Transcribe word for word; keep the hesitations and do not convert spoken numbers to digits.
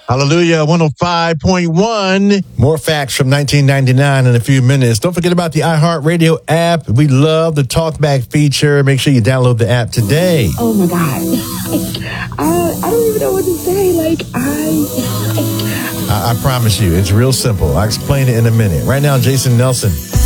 Hallelujah, one oh five point one. More facts from nineteen ninety-nine in a few minutes. Don't forget about the iHeartRadio app. We love the talkback feature. Make sure you download the app today. Oh, my God. I, I don't even know what to say. Like, I... I, I promise you, it's real simple. I'll explain it in a minute. Right now, Jason Nelson.